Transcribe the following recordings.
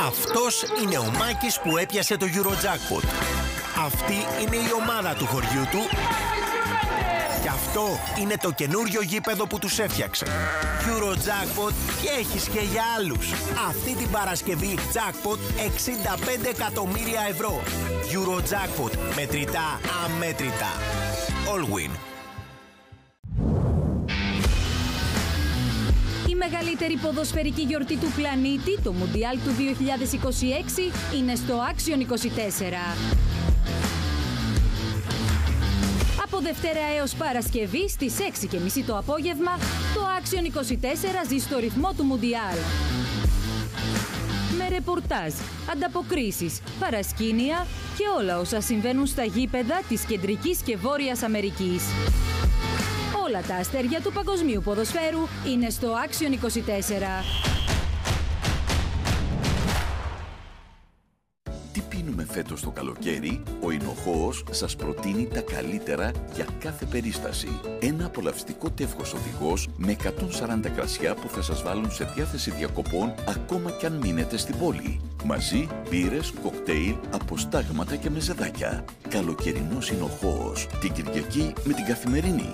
Αυτός είναι ο Μάκης που έπιασε το Eurojackpot. Αυτή είναι η ομάδα του χωριού του. Και αυτό είναι το καινούριο γήπεδο που τους έφτιαξε. Eurojackpot και έχεις και για άλλους. Αυτή την Παρασκευή Jackpot 65 εκατομμύρια ευρώ. Eurojackpot. Μετρητά αμέτρητα. All win. Η μεγαλύτερη ποδοσφαιρική γιορτή του πλανήτη, το Μουντιάλ του 2026, είναι στο Action 24. Από Δευτέρα έως Παρασκευή στις 6:30 το απόγευμα, το Action 24 ζει στο ρυθμό του Μουντιάλ. Με ρεπορτάζ, ανταποκρίσεις, παρασκήνια και όλα όσα συμβαίνουν στα γήπεδα της Κεντρικής και Βόρειας Αμερικής. Όλα τα αστέρια του παγκοσμίου ποδοσφαίρου είναι στο Action 24. Τι πίνουμε φέτος το καλοκαίρι? Ο Ινοχώος σας προτείνει τα καλύτερα για κάθε περίσταση. Ένα απολαυστικό τεύχος οδηγός με 140 κρασιά που θα σας βάλουν σε διάθεση διακοπών ακόμα κι αν μείνετε στην πόλη. Μαζί, μπύρες, κοκτέιλ, αποστάγματα και μεζεδάκια. Καλοκαιρινός Ινοχώος. Την Κυριακή με την Καθημερινή.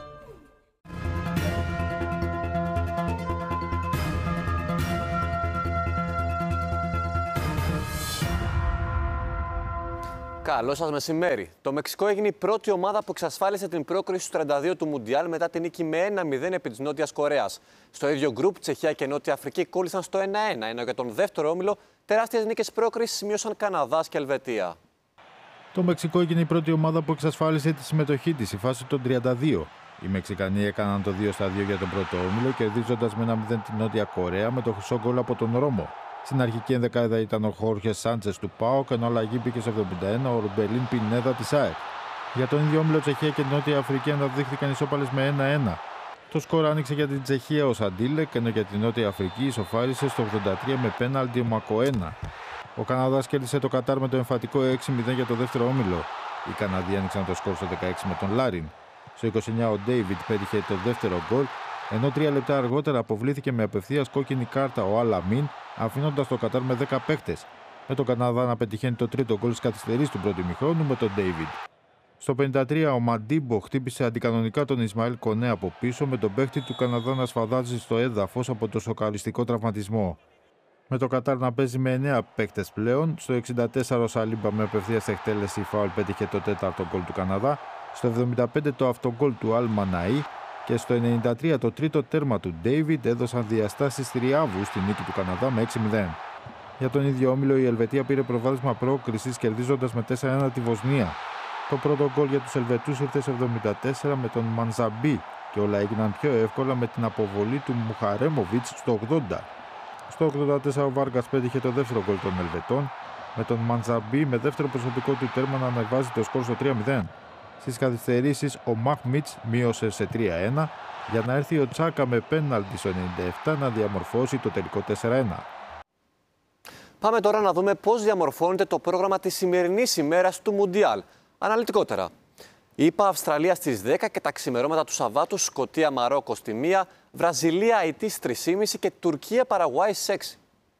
Καλό σας μεσημέρι. Το Μεξικό έγινε η πρώτη ομάδα που εξασφάλισε την πρόκριση στους 32 του Μουντιάλ μετά την νίκη με 1-0 επί της Νότιας Κορέας. Στο ίδιο γκρουπ, Τσεχία και Νότια Αφρική κόλλησαν στο 1-1, ενώ για τον δεύτερο όμιλο τεράστιες νίκες πρόκρισης σημείωσαν Καναδάς και Ελβετία. Το Μεξικό έγινε η πρώτη ομάδα που εξασφάλισε τη συμμετοχή της στη φάση των 32. Οι Μεξικανοί έκαναν το 2-2 για τον πρώτο όμιλο, κερδίζοντας με 1-0 την Νότια Κορέα με το χρυσό γκολ από τον Ρώμο. Στην αρχική ενδεκάδα ήταν ο Χόρχε Σάντσες του ΠΑΟΚ, ενώ αλλαγή μπήκε στο 71 ο Ορμπελίν Πινέδα της ΑΕΚ. Για τον ίδιο όμιλο, Τσεχία και Νότια Αφρική αναδείχθηκαν ισόπαλες με 1-1. Το σκορ άνοιξε για την Τσεχία ο Σαντίλεκ, ενώ για την Νότια Αφρική ισοφάρισε στο 83 με πέναλτι ο Μακοένα. Ο Καναδάς κέρδισε το Κατάρ με το εμφατικό 6-0 για το δεύτερο όμιλο. Οι Καναδοί άνοιξαν το σκορ στο 16 με τον Λάριν. Στο 29 ο Ντέιβιτ πέτυχε το δεύτερο γκολ, ενώ 3 λεπτά αργότερα αποβλήθηκε με απευθείας κόκκινη κάρτα ο Αλαμίν, αφήνοντας το Κατάρ με 10 παίχτες, με τον Καναδά να πετυχαίνει το τρίτο γκολ της καθυστερής του πρώτου ημιχρόνου με τον Ντέιβιντ. Στο 53 ο Μαντίμπο χτύπησε αντικανονικά τον Ισμαήλ Κονέ από πίσω, με τον παίχτη του Καναδά να σφαδάζει στο έδαφος από το σοκαριστικό τραυματισμό. Με το Κατάρ να παίζει με 9 παίχτες πλέον, στο 64 ο Σαλίμπα με απευθείας εκτέλεση φάουλ πέτυχε το τέταρτο γκολ του Καναδά, στο 75 το αυτογκολ του Αλ Μαναή και στο 93 το τρίτο τέρμα του Ντέιβιντ έδωσαν διαστάσεις θριάβου στη νίκη του Καναδά με 6-0. Για τον ίδιο όμιλο η Ελβετία πήρε προβάδισμα πρόκρισης κερδίζοντας με 4-1 τη Βοσνία. Το πρώτο γκολ για τους Ελβετούς ήρθε στο 74 με τον Μανζαμπί και όλα έγιναν πιο εύκολα με την αποβολή του Μουχαρέμοβιτς στο 80. Στο 84 ο Βάργας πέτυχε το δεύτερο γκολ των Ελβετών, με τον Μανζαμπί με δεύτερο προσωπικό του τέρμα να ανεβάζει το σκορ στο 3-0. Στις καθυστερήσεις ο Μαχμίτς μείωσε σε 3-1 για να έρθει ο Τσάκα με πέναλτι στο 97 να διαμορφώσει το τελικό 4-1. Πάμε τώρα να δούμε πώς διαμορφώνεται το πρόγραμμα της σημερινής ημέρας του Μουντιάλ. Αναλυτικότερα. ΗΠΑ Αυστραλία στις 10 και τα ξημερώματα του Σαββάτου, Σκωτία Μαρόκο στη 1, Βραζιλία Αιτή στις 3.30 και Τουρκία Παραγουάη στις 6.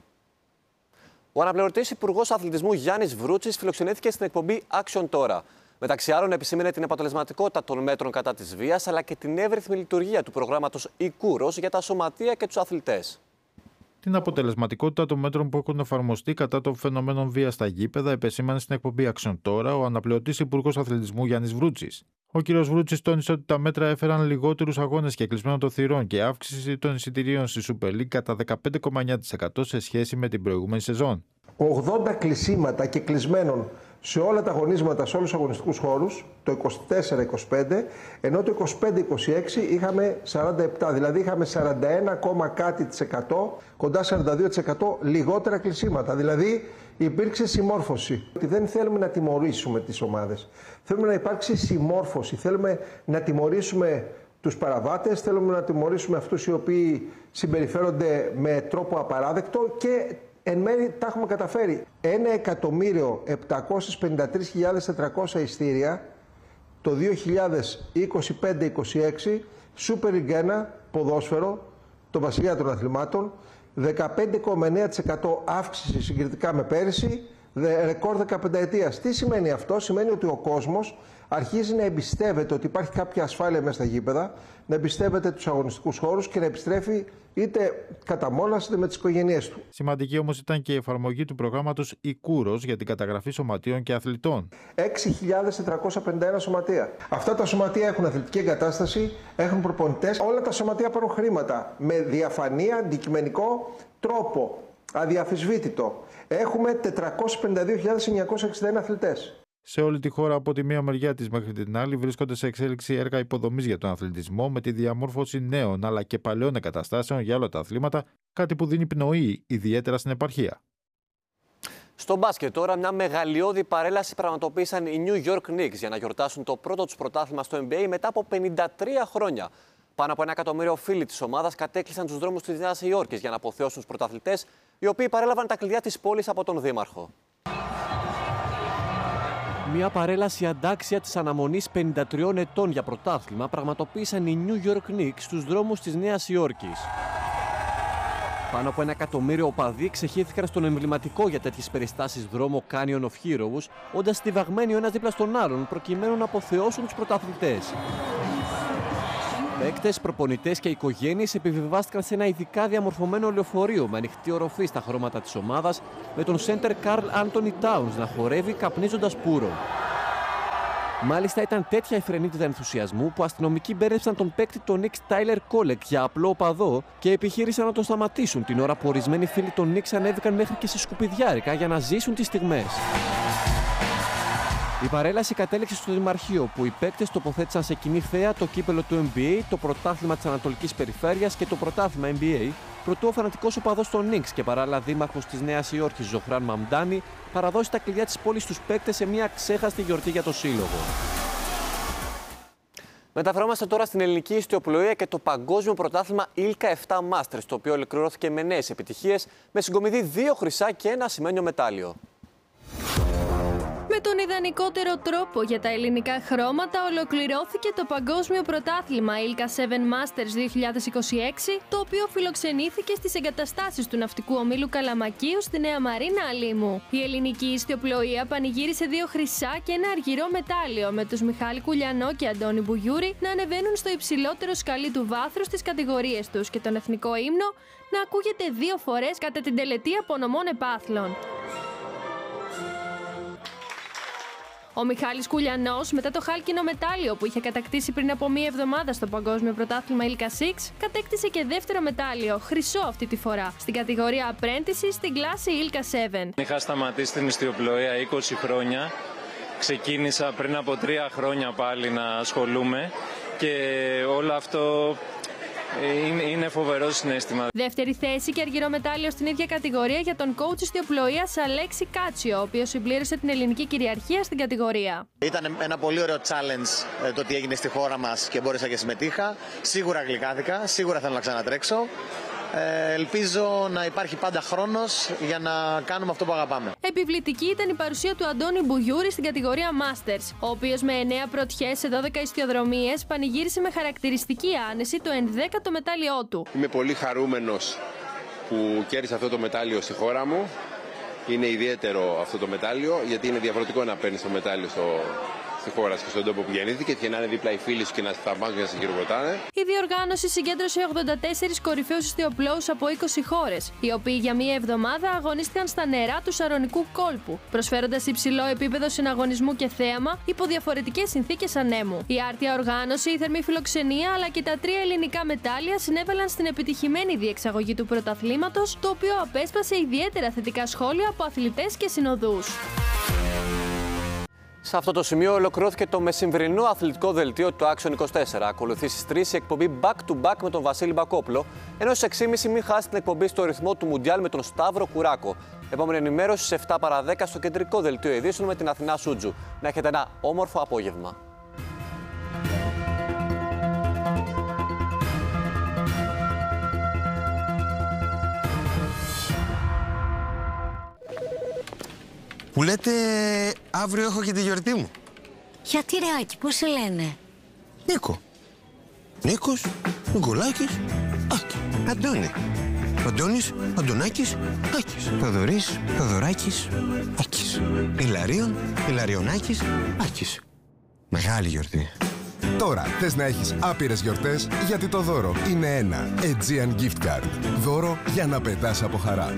Ο αναπληρωτής Υπουργός Αθλητισμού Γιάννης Βρούτσης φιλοξενήθηκε στην εκπομπή Action τώρα. Μεταξύ άλλων, επισήμενε την αποτελεσματικότητα των μέτρων κατά της βίας, αλλά και την εύρυθμη λειτουργία του προγράμματος Ικούρος για τα σωματεία και τους αθλητές. Την αποτελεσματικότητα των μέτρων που έχουν εφαρμοστεί κατά των φαινομένων βίας στα γήπεδα επεσήμανε στην εκπομπή Action τώρα ο αναπληρωτής Υπουργός Αθλητισμού Γιάννης Βρούτσης. Ο κ. Βρούτσης τόνισε ότι τα μέτρα έφεραν λιγότερους αγώνες και κλεισμένο των θυρών και αύξηση των εισιτηρίων στη Super League κατά 15,9% σε σχέση με την προηγούμενη σεζόν. 80 κλεισίματα και κλεισμένων σε όλα τα αγωνίσματα, σε όλους τους αγωνιστικούς χώρους, το 24-25, ενώ το 25-26 είχαμε 47, δηλαδή είχαμε 41, κοντά 42% λιγότερα κλεισίματα. Δηλαδή υπήρξε συμμόρφωση. Δεν θέλουμε να τιμωρήσουμε τις ομάδες. Θέλουμε να υπάρξει συμμόρφωση. Θέλουμε να τιμωρήσουμε τους παραβάτες, θέλουμε να τιμωρήσουμε αυτούς οι οποίοι συμπεριφέρονται με τρόπο απαράδεκτο και εν μέρει τα έχουμε καταφέρει. 1.753.400 ειστήρια το 2025-26, Super League 1, ποδόσφαιρο, το βασιλιά των αθλημάτων, 15,9% αύξηση συγκριτικά με πέρυσι, ρεκόρ 15 ετίας. Τι σημαίνει αυτό? Σημαίνει ότι ο κόσμος αρχίζει να εμπιστεύεται ότι υπάρχει κάποια ασφάλεια μέσα στα γήπεδα, να εμπιστεύεται τους αγωνιστικούς χώρους και να επιστρέφει είτε κατά μόνας είτε με τις οικογένειές του. Σημαντική όμως ήταν και η εφαρμογή του προγράμματος Ικούρος για την καταγραφή σωματείων και αθλητών. 6.451 σωματεία. Αυτά τα σωματεία έχουν αθλητική εγκατάσταση, έχουν προπονητές. Όλα τα σωματεία παίρνουν χρήματα με διαφανή, αντικειμενικό τρόπο, αδιαφυσβήτητο. Έχουμε 452.961 αθλητές. Σε όλη τη χώρα, από τη μία μεριά της μέχρι την άλλη, βρίσκονται σε εξέλιξη έργα υποδομής για τον αθλητισμό με τη διαμόρφωση νέων αλλά και παλαιών εγκαταστάσεων για όλα τα αθλήματα, κάτι που δίνει πνοή ιδιαίτερα στην επαρχία. Στο μπάσκετ τώρα, μια μεγαλειώδη παρέλαση πραγματοποίησαν οι New York Knicks για να γιορτάσουν το πρώτο τους πρωτάθλημα στο NBA μετά από 53 χρόνια. Πάνω από 1 εκατομμύριο φίλοι της ομάδας κατέκλυσαν τους δρόμους της Νέας Υόρκης για να αποθεώσουν τους πρωταθλητές, οι οποίοι παρέλαβαν τα κλειδιά της πόλης από τον δήμαρχο. Μια παρέλαση αντάξια της αναμονής 53 ετών για πρωτάθλημα πραγματοποίησαν οι New York Knicks στους δρόμους της Νέας Υόρκης. Πάνω από 1 εκατομμύριο οπαδοί ξεχύθηκαν στον εμβληματικό για τέτοιες περιστάσεις δρόμο Canyon of Heroes, όντας στιβαγμένοι ο ένας δίπλα στον άλλον προκειμένου να αποθεώσουν τους πρωταθλητές. Παίκτες, προπονητές και οικογένειες επιβιβάστηκαν σε ένα ειδικά διαμορφωμένο λεωφορείο με ανοιχτή οροφή στα χρώματα της ομάδας, με τον center Karl Anthony Towns να χορεύει καπνίζοντας πούρο. Μάλιστα ήταν τέτοια η φρενίτιδα ενθουσιασμού που αστυνομικοί μπέρδεψαν τον παίκτη τον Knicks Tyler Kolek για απλό οπαδό και επιχείρησαν να τον σταματήσουν την ώρα που ορισμένοι φίλοι των Knicks ανέβηκαν μέχρι και σε σκουπιδιάρικα για να ζήσουν τις στιγμές. Η παρέλαση κατέληξε στο Δημαρχείο, που οι παίκτες τοποθέτησαν σε κοινή θέα το κύπελο του NBA, το πρωτάθλημα της Ανατολικής Περιφέρειας και το πρωτάθλημα NBA, προτού ο φανατικός οπαδός των Knicks και παράλληλα δήμαρχος της Νέας Υόρκης Ζωχράν Μαμντάνι παραδώσει τα κλειδιά της πόλης στους παίκτες σε μια ξέχαστη γιορτή για το σύλλογο. Μεταφερόμαστε τώρα στην ελληνική ιστιοπλοεία και το παγκόσμιο πρωτάθλημα Ήλκα 7 Masters, το οποίο ολοκληρώθηκε με νέες επιτυχίες, με συγκομιδή 2 χρυσά και 1 ασημένιο μετάλλιο. Με τον ιδανικότερο τρόπο για τα ελληνικά χρώματα ολοκληρώθηκε το Παγκόσμιο Πρωτάθλημα Ήλκα 7 Masters 2026, το οποίο φιλοξενήθηκε στις εγκαταστάσεις του Ναυτικού Ομίλου Καλαμακίου στη Νέα Μαρίνα Αλήμου. Η ελληνική ιστιοπλοεία πανηγύρισε 2 χρυσά και 1 αργυρό μετάλλιο, με τους Μιχάλη Κουλιανό και Αντώνη Μπουγιούρη να ανεβαίνουν στο υψηλότερο σκαλί του βάθρους στις κατηγορίες τους και τον εθνικό ύμνο να ακούγεται 2 φορές κατά την τελετή απονομών επάθλων. Ο Μιχάλης Κουλιανός, μετά το χάλκινο μετάλλιο που είχε κατακτήσει πριν από 1 εβδομάδα στο Παγκόσμιο Πρωτάθλημα Ήλκα 6, κατέκτησε και δεύτερο μετάλλιο, χρυσό αυτή τη φορά, στην κατηγορία Apprentice στην κλάση Ήλκα 7. Είχα σταματήσει την ιστιοπλοεία 20 χρόνια. Ξεκίνησα πριν από 3 χρόνια πάλι να ασχολούμαι και όλο αυτό είναι φοβερό συναίσθημα. Δεύτερη θέση και αργυρό μετάλλιο στην ίδια κατηγορία για τον coach ιστιοπλοείας Αλέξη Κάτσιο, ο οποίος συμπλήρωσε την ελληνική κυριαρχία στην κατηγορία. Ήταν ένα πολύ ωραίο challenge το τι έγινε στη χώρα μας και μπόρεσα και συμμετείχα. Σίγουρα γλυκάθηκα, σίγουρα θέλω να ξανατρέξω. Ελπίζω να υπάρχει πάντα χρόνος για να κάνουμε αυτό που αγαπάμε. Επιβλητική ήταν η παρουσία του Αντώνη Μπουγιούρη στην κατηγορία Masters, ο οποίος με 9 πρωτιές σε 12 ιστιοδρομίες πανηγύρισε με χαρακτηριστική άνεση το 11ο μετάλλιό του. Είμαι πολύ χαρούμενος που κέρδισα αυτό το μετάλλιο στη χώρα μου. Είναι ιδιαίτερο αυτό το μετάλλιο, γιατί είναι διαφορετικό να παίρνεις το μετάλλιο στη χώρα και στον τόπο που γεννήθηκε και να είναι δίπλα οι φίλοι σου και να σε θαυμάζουν και να σε χειροκροτάνε. Η διοργάνωση συγκέντρωσε 84 κορυφαίους ιστιοπλώους από 20 χώρες, οι οποίοι για 1 εβδομάδα αγωνίστηκαν στα νερά του Σαρονικού κόλπου, προσφέροντας υψηλό επίπεδο συναγωνισμού και θέαμα υπό διαφορετικές συνθήκες ανέμου. Η άρτια οργάνωση, η θερμή φιλοξενία αλλά και τα 3 ελληνικά μετάλλια συνέβαλαν στην επιτυχημένη διεξαγωγή του πρωταθλήματος, το οποίο απέσπασε ιδιαίτερα θετικά σχόλια από αθλητές και συνοδούς. Σε αυτό το σημείο ολοκληρώθηκε το μεσημβρινό αθλητικό δελτίο του Action 24. Ακολουθεί στις 3 η εκπομπή Back to Back με τον Βασίλη Μπακόπουλο, ενώ στις 6.30 μην χάσετε την εκπομπή στο ρυθμό του Μουντιάλ με τον Σταύρο Κουράκο. Επόμενη ενημέρωση στις 7 παρά 10 στο κεντρικό δελτίο ειδήσεων με την Αθηνά Σούτζου. Να έχετε ένα όμορφο απόγευμα. Που λέτε αύριο έχω και τη γιορτή μου. Γιατί ρε Άκη, πώς σε λένε? Νίκο. Νίκος, Νικολάκης, Άκη, Αντώνη. Αντώνης, Αντωνάκης, Άκης. Θοδωρής, Θοδωράκης, Άκης. Ηλαρίων, Ηλαριονάκης, Άκης. Μεγάλη γιορτή. Τώρα θες να έχεις άπειρες γιορτές, γιατί το δώρο είναι ένα Aegean Gift Card. Δώρο για να πετάς από χαρά.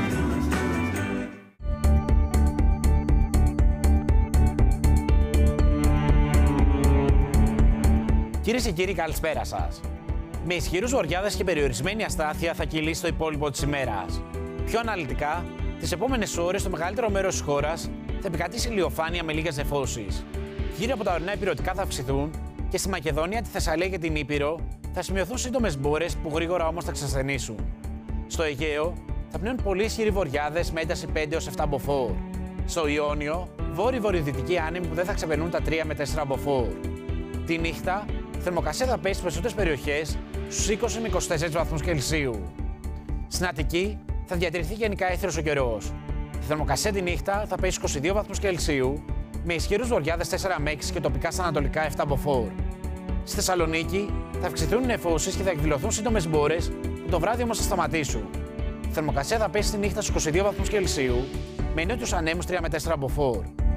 Κυρίες και κύριοι, καλησπέρα σας. Με ισχυρούς βοριάδες και περιορισμένη αστάθεια θα κυλήσει το υπόλοιπο της ημέρας. Πιο αναλυτικά, τις επόμενες ώρες στο μεγαλύτερο μέρος της χώρας θα επικρατήσει ηλιοφάνεια με λίγες νεφώσεις. Γύρω από τα ορεινά υπηρετικά θα αυξηθούν και στη Μακεδονία, τη Θεσσαλία και την Ήπειρο θα σημειωθούν σύντομες μπόρες που γρήγορα όμως θα ξασθενήσουν. Στο Αιγαίο θα πνέουν πολύ ισχυροί βοριάδες με ένταση 5 έως 7 μποφόρ. Στο Ιόνιο, βόρειο-βορειοδυτικοί άνεμοι που δεν θα ξεπερνούν τα 3 με 4 μποφόρ. Τη νύχτα, η θερμοκρασία θα πέσει στις περισσότερες περιοχές στους 20 με 24 βαθμούς Κελσίου. Στην Αττική θα διατηρηθεί γενικά έθριος ο καιρός. Η θερμοκρασία τη νύχτα θα πέσει στους 22 βαθμούς Κελσίου, με ισχυρούς βοριάδες 4 με 6 και τοπικά στα ανατολικά 7 μποφόρ. Στη Θεσσαλονίκη θα αυξηθούν οι νεφώσεις και θα εκδηλωθούν σύντομες μπόρες που το βράδυ όμως θα σταματήσουν. Η θερμοκρασία θα πέσει τη νύχτα στους 22 βαθμούς Κελσίου, με νότιους ανέμους 3 με 4 μποφόρ.